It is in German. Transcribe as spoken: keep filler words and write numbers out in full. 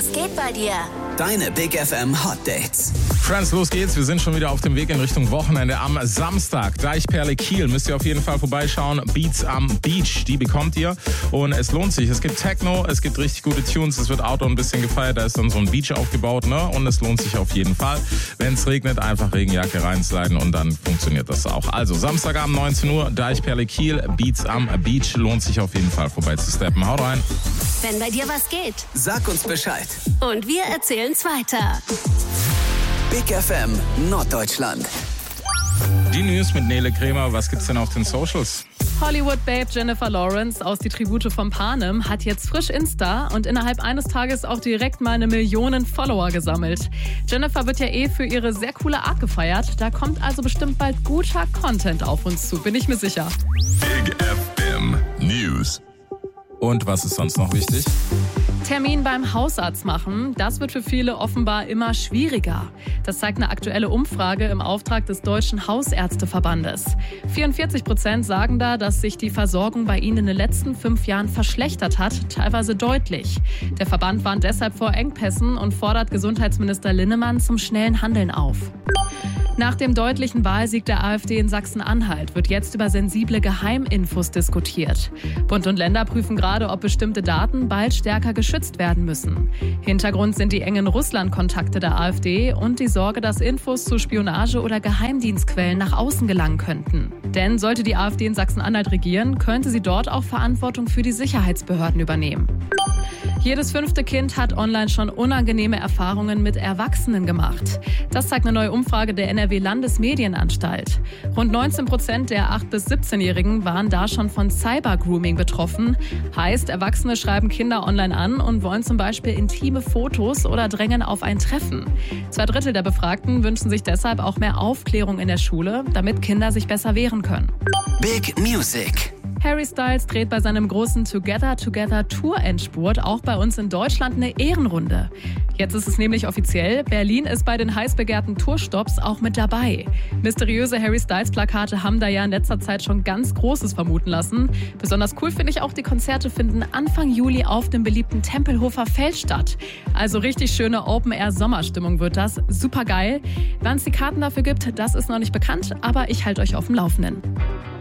Was geht bei dir? Deine Big F M Hot Dates. Friends, los geht's. Wir sind schon wieder auf dem Weg in Richtung Wochenende am Samstag. Deichperle Kiel müsst ihr auf jeden Fall vorbeischauen. Beats am Beach, die bekommt ihr. Und es lohnt sich. Es gibt Techno, es gibt richtig gute Tunes. Es wird Outdoor ein bisschen gefeiert. Da ist dann so ein Beach aufgebaut, ne? Und es lohnt sich auf jeden Fall. Wenn es regnet, einfach Regenjacke reinsliden und dann funktioniert das auch. Also Samstagabend neunzehn Uhr, Deichperle Kiel, Beats am Beach. Lohnt sich auf jeden Fall vorbei zu steppen. Haut rein. Wenn bei dir was geht. Sag uns Bescheid. Und wir erzählen's weiter. Big F M Norddeutschland. Die News mit Nele Kremer. Was gibt's denn auf den Socials? Hollywood-Babe Jennifer Lawrence aus Die Tribute von Panem hat jetzt frisch Insta und innerhalb eines Tages auch direkt mal eine Million Follower gesammelt. Jennifer wird ja eh für ihre sehr coole Art gefeiert. Da kommt also bestimmt bald guter Content auf uns zu, bin ich mir sicher. Big F M News. Und was ist sonst noch wichtig? Termin beim Hausarzt machen, das wird für viele offenbar immer schwieriger. Das zeigt eine aktuelle Umfrage im Auftrag des Deutschen Hausärzteverbandes. vierundvierzig Prozent sagen da, dass sich die Versorgung bei ihnen in den letzten fünf Jahren verschlechtert hat, teilweise deutlich. Der Verband warnt deshalb vor Engpässen und fordert Gesundheitsminister Linnemann zum schnellen Handeln auf. Nach dem deutlichen Wahlsieg der AfD in Sachsen-Anhalt wird jetzt über sensible Geheiminfos diskutiert. Bund und Länder prüfen gerade, ob bestimmte Daten bald stärker geschützt werden müssen. Hintergrund sind die engen Russland-Kontakte der AfD und die Sorge, dass Infos zu Spionage- oder Geheimdienstquellen nach außen gelangen könnten. Denn sollte die AfD in Sachsen-Anhalt regieren, könnte sie dort auch Verantwortung für die Sicherheitsbehörden übernehmen. Jedes fünfte Kind hat online schon unangenehme Erfahrungen mit Erwachsenen gemacht. Das zeigt eine neue Umfrage der N R W-Landesmedienanstalt. Rund neunzehn Prozent der acht- bis siebzehnjährigen waren da schon von Cybergrooming betroffen. Heißt, Erwachsene schreiben Kinder online an und wollen zum Beispiel intime Fotos oder drängen auf ein Treffen. Zwei Drittel der Befragten wünschen sich deshalb auch mehr Aufklärung in der Schule, damit Kinder sich besser wehren können. Big Music. Harry Styles dreht bei seinem großen Together Together Tour-Endspurt auch bei uns in Deutschland eine Ehrenrunde. Jetzt ist es nämlich offiziell, Berlin ist bei den heiß begehrten Tourstopps auch mit dabei. Mysteriöse Harry Styles-Plakate haben da ja in letzter Zeit schon ganz Großes vermuten lassen. Besonders cool finde ich auch, die Konzerte finden Anfang Juli auf dem beliebten Tempelhofer Feld statt. Also richtig schöne Open-Air-Sommerstimmung wird das. Super geil. Wann es die Karten dafür gibt, das ist noch nicht bekannt, aber ich halte euch auf dem Laufenden.